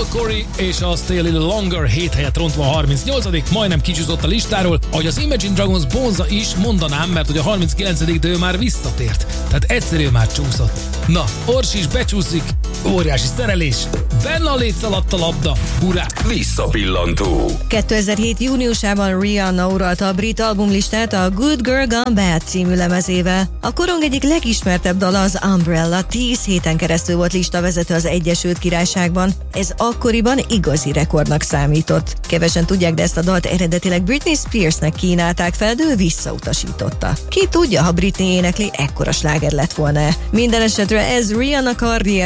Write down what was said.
Joel Corey és a Stay a Little Longer 7 helyet rontva a 38. majdnem kicsúszott a listáról, ahogy az Imagine Dragons Bonza is, mondanám, mert hogy a 39. de ő már visszatért. Tehát egyszerű már csúszott. Na, Orsi is becsúszik, óriási szerelés, benne a léc alatt a labda, hurrá! Visszapillantó. 2007. júniusában Rihanna uralta a brit albumlistát a Good Girl Gone Bad című lemezével. A korong egyik legismertebb dala, az Umbrella, 10 héten keresztül volt listavezető az Egyesült Királyságban. Ez akkoriban igazi rekordnak számított. Kevesen tudják, de ezt a dalt eredetileg Britney Spearsnek kínálták fel, de ő visszautasította. Ki tudja, ha Britney énekli, ekkora sláger lett volna. Minden esetre ez Rihanna karrier